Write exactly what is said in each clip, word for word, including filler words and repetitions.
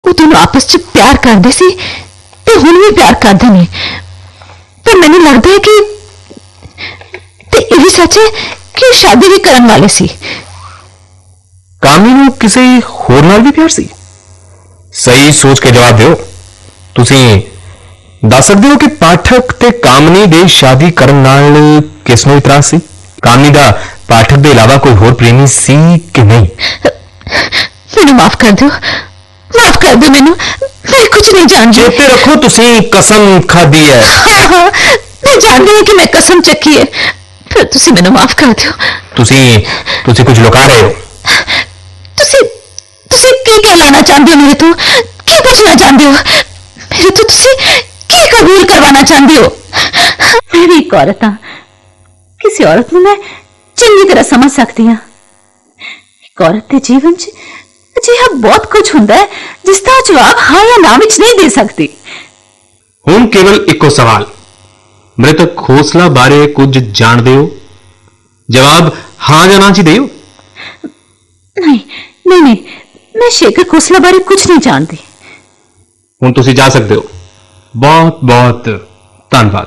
ਉਹ ਦੋਨੋਂ ਆਪਸ 'ਚ ਪਿਆਰ ਕਰਦੇ ਸੀ ਤੇ ਹੁਣ ਵੀ ਪਿਆਰ ਕਰਦੇ ਨੇ। ਪਰ ਮੈਨੂੰ ਲੱਗਦਾ ਹੈ ਕਿ ਤੇ ਇਹ ਵੀ ਸੱਚ ਹੈ ਕਿ ਉਹ ਸ਼ਾਦੀ ਵੀ ਕਰਨ ਵਾਲੇ ਸੀ। ਕਾਮਨੀ ਨੂੰ ਕਿਸੇ ਹੋਰ ਨਾਲ ਵੀ ਪਿਆਰ ਸੀ? ਸਹੀ ਸੋਚ ਕੇ ਜਵਾਬ ਦਿਓ। ਤੁਸੀਂ ਦੱਸ ਸਕਦੇ ਹੋ ਕਿ ਪਾਠਕ ਤੇ ਕਾਮਨੀ ਦੇ ਸ਼ਾਦੀ ਕਰਨ ਨਾਲ ਕਿਸ ਨੂੰ ਇਤਰਾਜ਼ ਸੀ? ਕਾਮਨੀ ਦਾ ਪਾਠਕ ਦੇ ਇਲਾਵਾ ਕੋਈ ਹੋਰ ਪ੍ਰੇਮੀ ਸੀ ਕਿ ਨਹੀਂ? ਮੈਨੂੰ ਮਾਫ ਕਰ ਦਿਓ, ਮਾਫ ਕਰ ਦਿਓ ਮੈਨੂੰ, ਮੈਂ ਕੁਝ ਨਹੀਂ ਜਾਣਦੀ। ਚੇਤੇ ਰੱਖੋ ਤੁਸੀਂ ਕਸਮ ਖਾਧੀ ਹੈ। ਹਾਂ ਹਾਂ ਮੈਂ ਜਾਣਦੀ ਹਾਂ ਕਿ ਮੈਂ ਕਸਮ ਚੱਕੀ ਹੈ, ਪਰ ਤੁਸੀਂ ਮੈਨੂੰ ਮਾਫ ਕਰ ਦਿਓ। ਤੁਸੀਂ ਤੁਸੀਂ ਕੁਝ ਲੁਕਾ ਰਹੇ ਹੋ। ਤੁਸੀਂ ਤੁਸੀਂ ਕੀ ਕਹਿਣਾ ਚਾਹੁੰਦੇ ਹੋ ਮੇਰੇ ਤੋਂ? ਕੀ ਪੁੱਛਣਾ ਚਾਹੁੰਦੇ ਹੋ ਮੇਰੇ ਤੋਂ? ਤੁਸੀਂ ਕੀ ਕਬੂਲ ਕਰਵਾਉਣਾ ਚਾਹੁੰਦੇ ਹੋ? ਮੈਂ ਵੀ ਇੱਕ ਔਰਤ ਹਾਂ, ਕਿਸੇ ਔਰਤ ਨੂੰ ਮੈਂ ਚੰਗੀ ਤਰ੍ਹਾਂ ਸਮਝ ਸਕਦੀ ਹਾਂ। ਇੱਕ ਔਰਤ ਦੇ ਜੀਵਨ 'ਚ ਅਜਿਹਾ ਬਹੁਤ ਕੁਝ ਹੁੰਦਾ ਹੈ ਜਿਸ ਦਾ ਜਵਾਬ ਹਾਂ ਜਾਂ ਨਾ ਵਿੱਚ ਨਹੀਂ ਦੇ ਸਕਦੀ। ਹੁਣ ਕੇਵਲ ਇੱਕੋ ਸਵਾਲ, ਮ੍ਰਿਤਕ ਖੋਸਲਾ ਬਾਰੇ ਕੁਝ ਜਾਣਦੇ ਹੋ? ਜਵਾਬ ਹਾਂ ਜਾਂ ਨਾ ਚ ਦਿਓ। ਨਹੀਂ ਨਹੀਂ ਨਹੀਂ ਮੈਂ ਸ਼ੇਖਰ ਖੋਸਲਾ ਬਾਰੇ ਕੁਝ ਨਹੀਂ ਜਾਣਦੀ। ਹੁਣ ਤੁਸੀਂ ਜਾ ਸਕਦੇ ਹੋ। ਬਹੁਤ ਬਹੁਤ ਧੰਨਵਾਦ।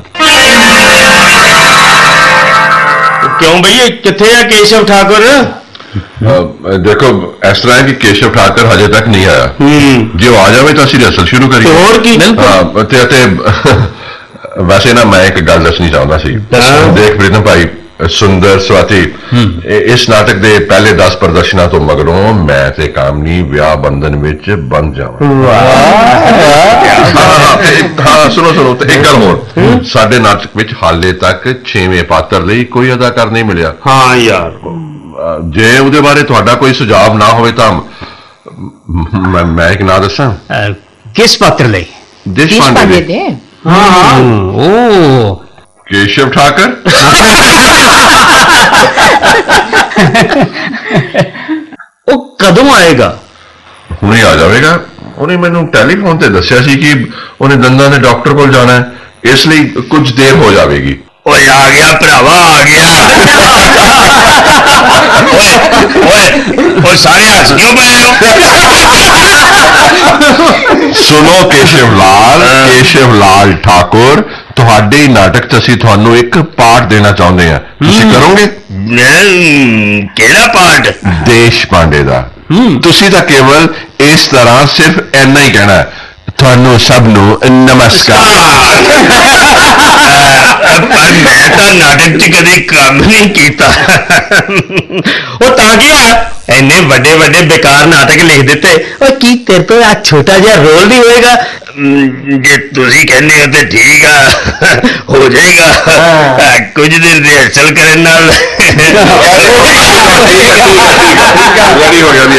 क्यों भैया किथे है केशव ठाकुर? देखो इस तरह है कि केशव ठाकुर हजे तक नहीं आया। जो आ जाए तो असं रिहर्सल शुरू करिए। और की ते, ते, वैसे ना मैं एक गल दसनी चाहता सी। देख प्रीतम भाई, सुंदर स्वाति, इस नाटक दे पहले दस प्रदर्शनों तो मगरों मैं ते कामनी विआह बंधन विच बन जावां। हाँ सुनो सुनो एक गल होर, साडे नाटक विच हाले तक छेवें पात्र लई कोई अदाकार नहीं मिलिया। हाँ यार, जे उहदे बारे तुहाडा कोई सुझाव ना होवे तां मैं, मैं एक ना दसां। किस पात्र लई? देश पांडे दे। हाँ हाँ ओ केशव ठाकर। वो कदों आएगा? हुणे आ जाएगा। उन्हें मैनू टैलीफोन ते दस्या सी कि उन्हें दंदां दे डॉक्टर कोल जाना है, इसलिए कुछ देर हो जाएगी। ओए आ गया भरावा आ गया। ओए ओए ओए सारे हंस क्यों पए हो? सुनो केशव लाल, केशव लाल ठाकुर, तुहाडे नाटक च असीं तुहानू एक पाठ देना चाहुंदे हां। तुसीं करोगे? केड़ा पाठ? देश पांडे दा। तुसीं तां केवल इस तरह सिर्फ इन्ना ही कहना है, तुहानू सब नू नमस्कार। पर मैं तो नाटक च कदे काम नहीं कीता। वो तां की है इन्ने बड़े बड़े बेकार नाटक लिख दिते, और की तेरे तो आ छोटा जिहा रोल नहीं होएगा? जे तुसी कहने हो तो ठीक है, हो जाएगा। कुछ दिन रिहर्सल करने नाल रेडी हो गया।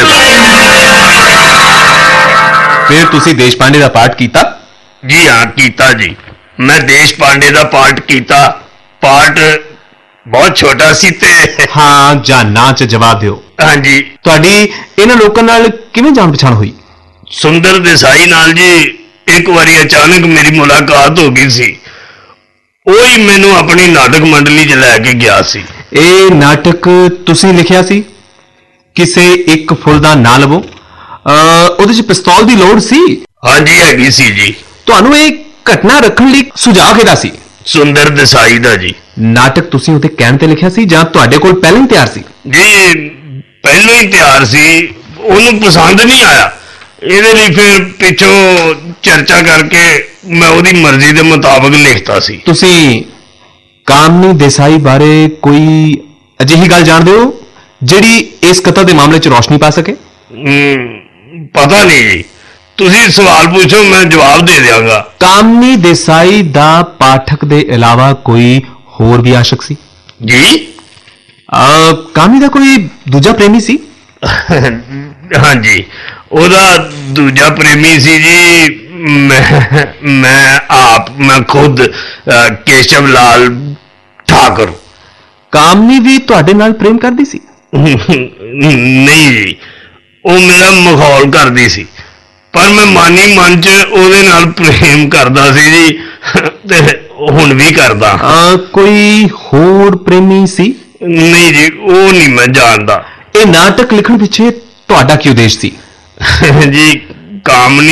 फिर तुसी देश पांडे दा पाठ कीता? जी हाँ कीता जी, मैं देश पांडे दा पाठ कीता। पाठ बहुत छोटा सी ते हाँ ਜਾਂ ਨਾ ਚ ਜਵਾਬ ਦਿਓ। हाँ जी। ਤੁਹਾਡੀ ਇਹਨਾਂ ਲੋਕਾਂ ਨਾਲ ਕਿਵੇਂ ਜਾਣ ਪਛਾਣ ਹੋਈ? सुंदर देसाई नाल जी एक बारी अचानक मेरी मुलाकात हो गई सी। ਉਹੀ ਮੈਨੂੰ ਆਪਣੀ ਨਾਟਕ ਮੰਡਲੀ 'ਚ ਲੈ ਕੇ ਗਿਆ ਸੀ। ਇਹ ਨਾਟਕ ਤੁਸੀਂ ਲਿਖਿਆ ਸੀ? ਕਿਸੇ ਇੱਕ ਫੁੱਲ ਦਾ ਨਾਂ ਲਵੋ। ਉਹਦੇ 'ਚ ਪਿਸਤੌਲ ਦੀ ਲੋੜ ਸੀ? ਹਾਂਜੀ ਹੈਗੀ ਸੀ ਜੀ। ਤੁਹਾਨੂੰ ਇਹ ਘਟਨਾ ਰੱਖਣ ਲਈ ਸੁਝਾਅ ਕਿਹਦਾ ਸੀ? ਸੁੰਦਰ ਦੇਸਾਈ ਦਾ ਜੀ। ਨਾਟਕ ਤੁਸੀਂ ਉਹਦੇ ਕਹਿਣ ਤੇ ਲਿਖਿਆ ਸੀ ਜਾਂ ਤੁਹਾਡੇ ਕੋਲ ਪਹਿਲਾਂ ਹੀ ਤਿਆਰ ਸੀ? ਜੀ ਪਹਿਲਾਂ ਹੀ ਤਿਆਰ ਸੀ, ਉਹਨੂੰ ਪਸੰਦ ਨਹੀਂ ਆਇਆ। ਇਹਦੇ ਲਈ ਫਿਰ ਪਿੱਛੋਂ ਚਰਚਾ ਕਰਕੇ ਮੈਂ ਉਹਦੀ ਮਰਜ਼ੀ ਦੇ ਮੁਤਾਬਕ ਲਿਖਤਾ ਸੀ। ਤੁਸੀਂ ਕਾਮਨੀ ਦੇਸਾਈ ਬਾਰੇ ਕੋਈ ਅਜਿਹੀ ਗੱਲ ਜਾਣਦੇ ਹੋ ਜਿਹੜੀ ਇਸ ਕਤਲ ਦੇ ਮਾਮਲੇ 'ਚ ਰੌਸ਼ਨੀ ਪਾ ਸਕੇ? ਪਤਾ ਨਹੀਂ ਜੀ, ਤੁਸੀਂ ਸਵਾਲ ਪੁੱਛੋ ਮੈਂ ਜਵਾਬ ਦੇ ਦਿਆਂਗਾ। ਕਾਮਨੀ ਦੇਸਾਈ ਦਾ ਪਾਠਕ ਦੇ ਇਲਾਵਾ ਕੋਈ ਹੋਰ ਵੀ ਆਸ਼ਕ ਸੀ? ਜੀ ਕਾਮਨੀ ਦਾ ਕੋਈ ਦੂਜਾ ਪ੍ਰੇਮੀ ਸੀ? ਹਾਂਜੀ ਉਹਦਾ ਦੂਜਾ ਪ੍ਰੇਮੀ ਸੀ ਜੀ ਮੈਂ ਮੈਂ ਆਪ ਮੈਂ ਖੁਦ ਕੇਸ਼ਵ ਲਾਲ ਠਾਕੁਰ। ਕਾਮਨੀ ਵੀ ਤੁਹਾਡੇ ਨਾਲ ਪ੍ਰੇਮ ਕਰਦੀ ਸੀ? ਨਹੀਂ ਜੀ, ਉਹ ਮੇਰਾ ਮਖੌਲ ਕਰਦੀ ਸੀ, ਪਰ ਮੈਂ ਮਾਨੀ ਮਨ 'ਚ ਉਹਦੇ ਨਾਲ ਪ੍ਰੇਮ ਕਰਦਾ ਸੀ ਜੀ, ਤੇ ਹੁਣ ਵੀ ਕਰਦਾ। ਕੋਈ ਹੋਰ ਪ੍ਰੇਮੀ ਸੀ? ਨਹੀਂ ਜੀ, ਉਹ ਨਹੀਂ ਮੈਂ ਜਾਣਦਾ। ਇਹ ਨਾਟਕ ਲਿਖਣ ਪਿੱਛੇ ਤੁਹਾਡਾ ਕੀ ਉਦੇਸ਼ ਸੀ? ਜੀ ਕਾਮਨੀ